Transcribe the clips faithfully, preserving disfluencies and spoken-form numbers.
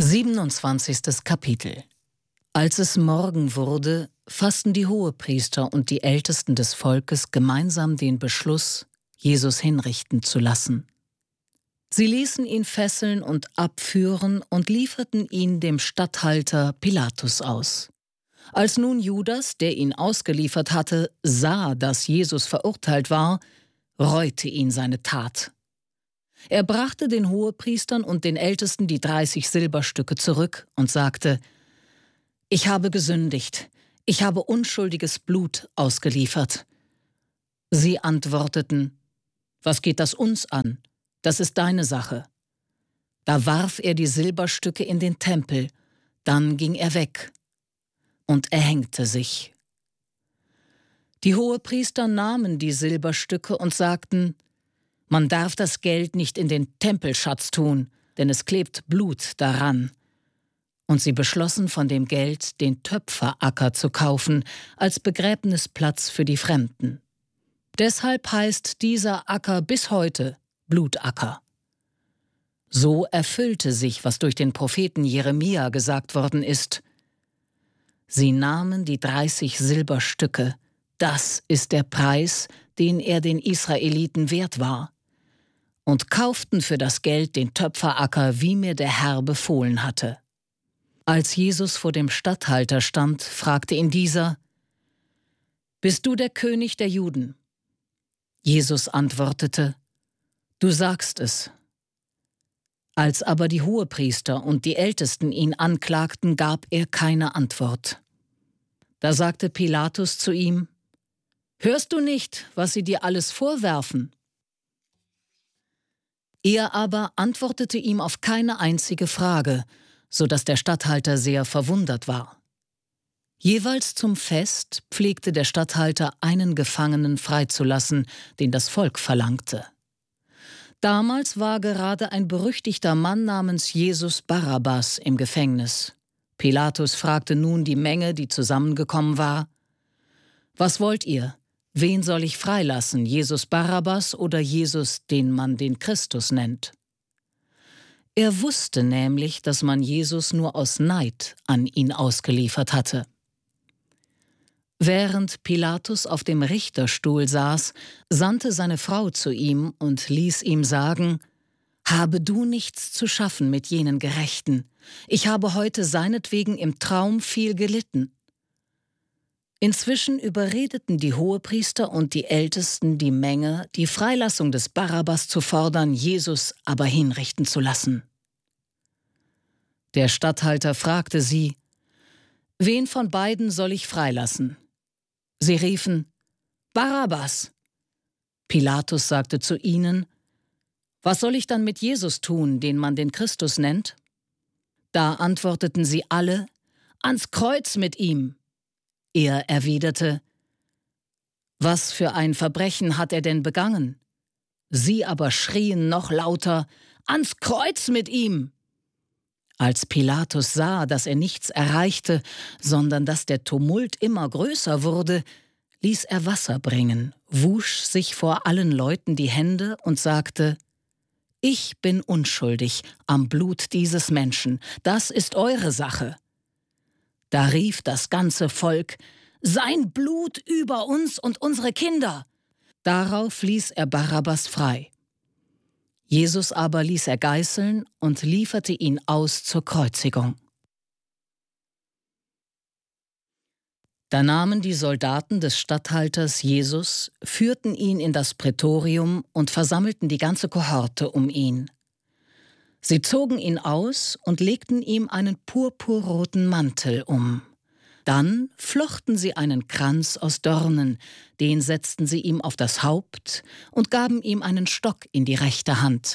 siebenundzwanzigstes Kapitel. Als es Morgen wurde, fassten die Hohepriester und die Ältesten des Volkes gemeinsam den Beschluss, Jesus hinrichten zu lassen. Sie ließen ihn fesseln und abführen und lieferten ihn dem Statthalter Pilatus aus. Als nun Judas, der ihn ausgeliefert hatte, sah, dass Jesus verurteilt war, reute ihn seine Tat. Er brachte den Hohepriestern und den Ältesten die dreißig Silberstücke zurück und sagte: »Ich habe gesündigt, ich habe unschuldiges Blut ausgeliefert.« Sie antworteten: »Was geht das uns an? Das ist deine Sache.« Da warf er die Silberstücke in den Tempel, dann ging er weg und erhängte sich. Die Hohepriester nahmen die Silberstücke und sagten: »Man darf das Geld nicht in den Tempelschatz tun, denn es klebt Blut daran.« Und sie beschlossen, von dem Geld den Töpferacker zu kaufen, als Begräbnisplatz für die Fremden. Deshalb heißt dieser Acker bis heute Blutacker. So erfüllte sich, was durch den Propheten Jeremia gesagt worden ist: Sie nahmen die dreißig Silberstücke, das ist der Preis, den er den Israeliten wert war, und kauften für das Geld den Töpferacker, wie mir der Herr befohlen hatte. Als Jesus vor dem Statthalter stand, fragte ihn dieser: »Bist du der König der Juden?« Jesus antwortete: »Du sagst es.« Als aber die Hohepriester und die Ältesten ihn anklagten, gab er keine Antwort. Da sagte Pilatus zu ihm: »Hörst du nicht, was sie dir alles vorwerfen?« Er aber antwortete ihm auf keine einzige Frage, so dass der Statthalter sehr verwundert war. Jeweils zum Fest pflegte der Statthalter einen Gefangenen freizulassen, den das Volk verlangte. Damals war gerade ein berüchtigter Mann namens Jesus Barabbas im Gefängnis. Pilatus fragte nun die Menge, die zusammengekommen war: »Was wollt ihr? Wen soll ich freilassen, Jesus Barabbas oder Jesus, den man den Christus nennt?« Er wusste nämlich, dass man Jesus nur aus Neid an ihn ausgeliefert hatte. Während Pilatus auf dem Richterstuhl saß, sandte seine Frau zu ihm und ließ ihm sagen: »Habe du nichts zu schaffen mit jenen Gerechten. Ich habe heute seinetwegen im Traum viel gelitten.« Inzwischen überredeten die Hohepriester und die Ältesten die Menge, die Freilassung des Barabbas zu fordern, Jesus aber hinrichten zu lassen. Der Statthalter fragte sie: »Wen von beiden soll ich freilassen?« Sie riefen: »Barabbas!« Pilatus sagte zu ihnen: »Was soll ich dann mit Jesus tun, den man den Christus nennt?« Da antworteten sie alle: »Ans Kreuz mit ihm!« Er erwiderte: »Was für ein Verbrechen hat er denn begangen?« Sie aber schrien noch lauter: »Ans Kreuz mit ihm!« Als Pilatus sah, dass er nichts erreichte, sondern dass der Tumult immer größer wurde, ließ er Wasser bringen, wusch sich vor allen Leuten die Hände und sagte: »Ich bin unschuldig am Blut dieses Menschen, das ist eure Sache.« Da rief das ganze Volk: »Sein Blut über uns und unsere Kinder!« Darauf ließ er Barabbas frei. Jesus aber ließ er geißeln und lieferte ihn aus zur Kreuzigung. Da nahmen die Soldaten des Statthalters Jesus, führten ihn in das Prätorium und versammelten die ganze Kohorte um ihn. Sie zogen ihn aus und legten ihm einen purpurroten Mantel um. Dann flochten sie einen Kranz aus Dornen, den setzten sie ihm auf das Haupt und gaben ihm einen Stock in die rechte Hand.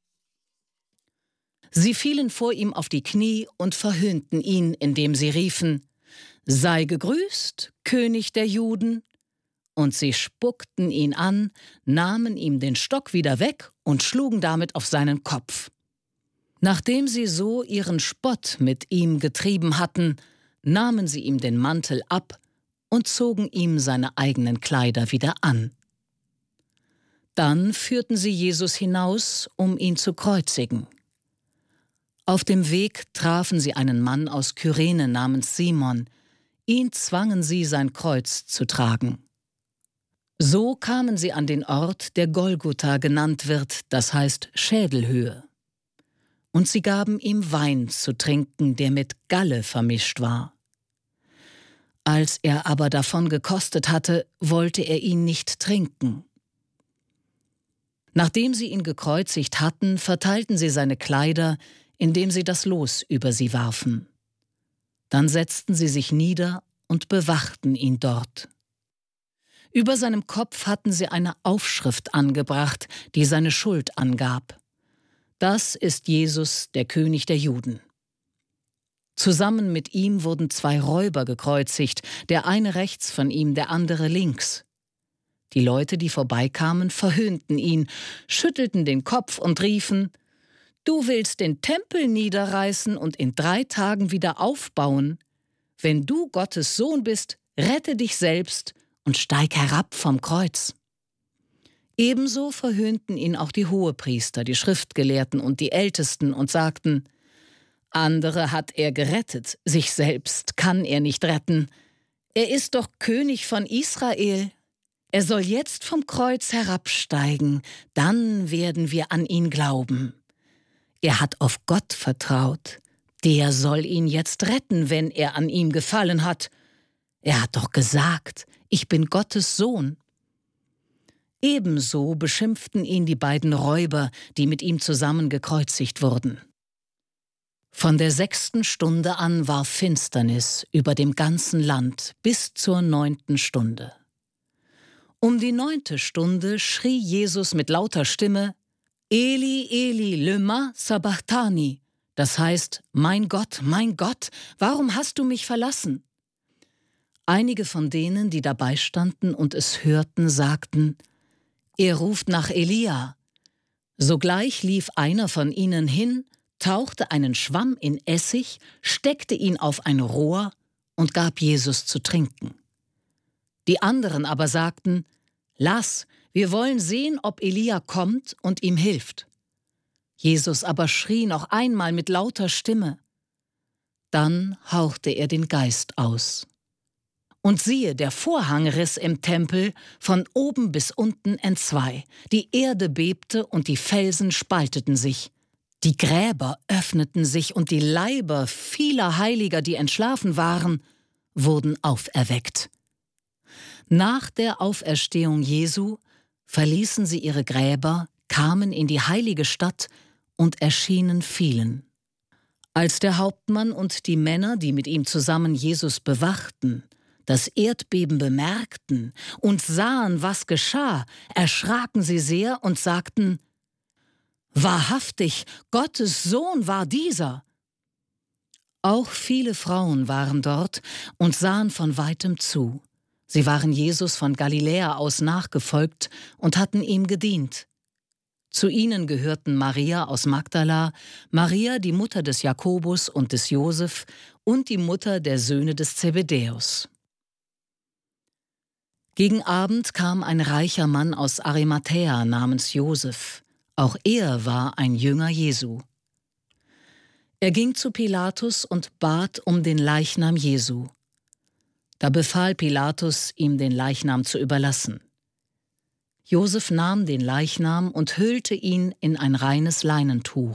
Sie fielen vor ihm auf die Knie und verhöhnten ihn, indem sie riefen: »Sei gegrüßt, König der Juden!« Und sie spuckten ihn an, nahmen ihm den Stock wieder weg und schlugen damit auf seinen Kopf. Nachdem sie so ihren Spott mit ihm getrieben hatten, nahmen sie ihm den Mantel ab und zogen ihm seine eigenen Kleider wieder an. Dann führten sie Jesus hinaus, um ihn zu kreuzigen. Auf dem Weg trafen sie einen Mann aus Kyrene namens Simon. Ihn zwangen sie, sein Kreuz zu tragen. So kamen sie an den Ort, der Golgotha genannt wird, das heißt Schädelhöhe. Und sie gaben ihm Wein zu trinken, der mit Galle vermischt war. Als er aber davon gekostet hatte, wollte er ihn nicht trinken. Nachdem sie ihn gekreuzigt hatten, verteilten sie seine Kleider, indem sie das Los über sie warfen. Dann setzten sie sich nieder und bewachten ihn dort. Über seinem Kopf hatten sie eine Aufschrift angebracht, die seine Schuld angab. Das ist Jesus, der König der Juden. Zusammen mit ihm wurden zwei Räuber gekreuzigt, der eine rechts von ihm, der andere links. Die Leute, die vorbeikamen, verhöhnten ihn, schüttelten den Kopf und riefen: »Du willst den Tempel niederreißen und in drei Tagen wieder aufbauen? Wenn du Gottes Sohn bist, rette dich selbst und steig herab vom Kreuz.« Ebenso verhöhnten ihn auch die Hohepriester, die Schriftgelehrten und die Ältesten und sagten: »Andere hat er gerettet, sich selbst kann er nicht retten. Er ist doch König von Israel. Er soll jetzt vom Kreuz herabsteigen, dann werden wir an ihn glauben. Er hat auf Gott vertraut. Der soll ihn jetzt retten, wenn er an ihm gefallen hat. Er hat doch gesagt, ich bin Gottes Sohn.« Ebenso beschimpften ihn die beiden Räuber, die mit ihm zusammen gekreuzigt wurden. Von der sechsten Stunde an war Finsternis über dem ganzen Land bis zur neunten Stunde. Um die neunte Stunde schrie Jesus mit lauter Stimme: »Eli, Eli, lema sabachthani«, das heißt: »Mein Gott, mein Gott, warum hast du mich verlassen?« Einige von denen, die dabei standen und es hörten, sagten: »Er ruft nach Elia.« Sogleich lief einer von ihnen hin, tauchte einen Schwamm in Essig, steckte ihn auf ein Rohr und gab Jesus zu trinken. Die anderen aber sagten: »Lass, wir wollen sehen, ob Elia kommt und ihm hilft.« Jesus aber schrie noch einmal mit lauter Stimme. Dann hauchte er den Geist aus. Und siehe, der Vorhang riss im Tempel von oben bis unten entzwei. Die Erde bebte und die Felsen spalteten sich. Die Gräber öffneten sich und die Leiber vieler Heiliger, die entschlafen waren, wurden auferweckt. Nach der Auferstehung Jesu verließen sie ihre Gräber, kamen in die heilige Stadt und erschienen vielen. Als der Hauptmann und die Männer, die mit ihm zusammen Jesus bewachten, das Erdbeben bemerkten und sahen, was geschah, erschraken sie sehr und sagten: »Wahrhaftig, Gottes Sohn war dieser!« Auch viele Frauen waren dort und sahen von weitem zu. Sie waren Jesus von Galiläa aus nachgefolgt und hatten ihm gedient. Zu ihnen gehörten Maria aus Magdala, Maria, die Mutter des Jakobus und des Josef, und die Mutter der Söhne des Zebedäus. Gegen Abend kam ein reicher Mann aus Arimathäa namens Josef. Auch er war ein Jünger Jesu. Er ging zu Pilatus und bat um den Leichnam Jesu. Da befahl Pilatus, ihm den Leichnam zu überlassen. Josef nahm den Leichnam und hüllte ihn in ein reines Leinentuch.